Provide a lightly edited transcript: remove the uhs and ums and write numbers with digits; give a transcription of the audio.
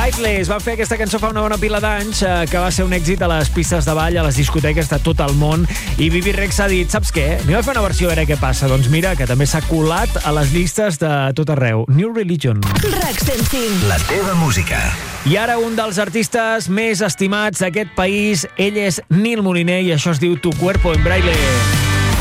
Beatles van fer aquesta cançó fa una bona pila d'anys, que va ser un èxit a les pistes de ball, a les discoteques de tot el món, i Bibi Rex ha dit, saps què? Anem a fer una versió a veure què passa. Doncs mira, que també s'ha colat a les llistes de tot arreu. New Religion. RAC 105. La teva música. I ara un dels artistes més estimats d'aquest país, ell és Nil Moliner i això es diu Tu cuerpo en braille.